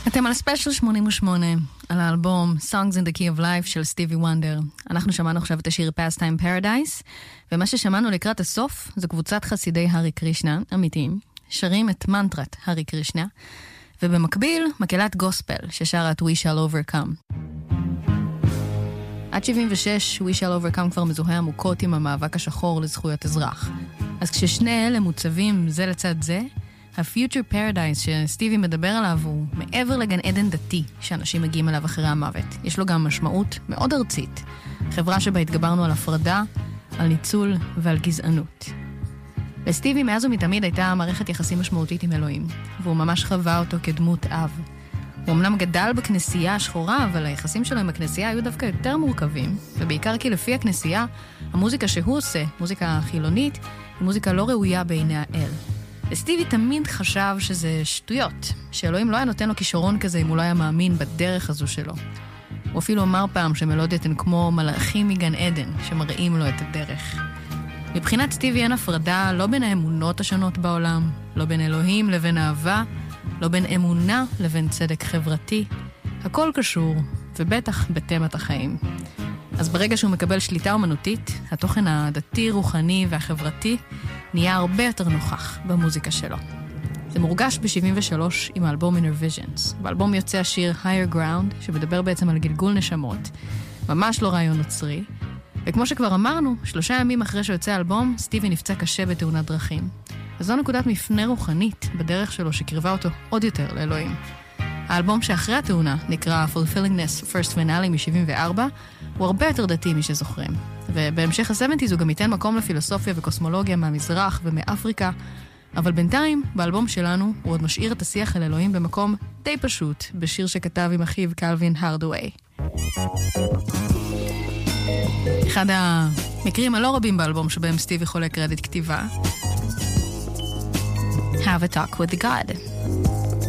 אתם על ספיישל 88, על האלבום Songs in the Key of Life של סטיבי וונדר. אנחנו שמענו עכשיו את השיר Pastime Paradise, ומה ששמענו לקראת הסוף זו קבוצת חסידי הרי קרישנה, אמיתיים, שרים את מנטרת הרי קרישנה, ובמקביל מקהלת גוספל ששרה את We Shall Overcome. עד 76 We Shall Overcome כבר מזוהה עמוקות עם המאבק השחור לזכויות אזרח. אז כששני אלה מוצבים זה לצד זה, ה-Future Paradise שסטיבי מדבר עליו הוא מעבר לגן עדן דתי שאנשים מגיעים אליו אחרי המוות. יש לו גם משמעות מאוד ארצית. חברה שבה התגברנו על הפרדה, על ניצול ועל גזענות. לסטיבי מאז ומתמיד הייתה מערכת יחסים משמעותית עם אלוהים, והוא ממש חווה אותו כדמות אב. הוא אמנם גדל בכנסייה השחורה, אבל היחסים שלו עם הכנסייה היו דווקא יותר מורכבים, ובעיקר כי לפי הכנסייה, המוזיקה שהוא עושה, מוזיקה חילונית, היא מוזיקה לא ראויה בעיני האל. וסטיבי תמיד חשב שזה שטויות, שאלוהים לא היה נותן לו כישרון כזה אם הוא לא היה מאמין בדרך הזו שלו. הוא אפילו אמר פעם שמלודיות הן כמו מלאכים מגן עדן שמראים לו את הדרך. מבחינת סטיבי אין הפרדה לא בין האמונות השונות בעולם, לא בין אלוהים לבין אהבה, לא בין אמונה לבין צדק חברתי. הכל קשור, ובטח בתמת החיים. אז ברגע שהוא מקבל שליטה אומנותית, התוכן הדתי, רוחני והחברתי נהיה הרבה יותר נוכח במוזיקה שלו. זה מורגש ב-73 עם האלבום Inner Visions. באלבום יוצא השיר Higher Ground, שמדבר בעצם על גלגול נשמות. ממש לא רעיון נוצרי. וכמו שכבר אמרנו, 3 ימים אחרי שיוצא האלבום, סטיבי נפצע קשה בתאונת דרכים. אז זו נקודת מפנה רוחנית בדרך שלו שקרבה אותו עוד יותר לאלוהים. האלבום שאחרי התאונה נקרא Fulfillingness First Finale מ-74, הוא הרבה יותר דתי משזוכרים. ובהמשך ה-70s הוא גם ייתן מקום לפילוסופיה וקוסמולוגיה מהמזרח ומאפריקה, אבל בינתיים, באלבום שלנו, הוא עוד משאיר את השיח אל אלוהים במקום די פשוט, בשיר שכתב עם אחיו קלווין הרדווי. אחד המקרים הלא רבים באלבום שבהם סטיבי חולק קרדיט כתיבה, Have a Talk with God.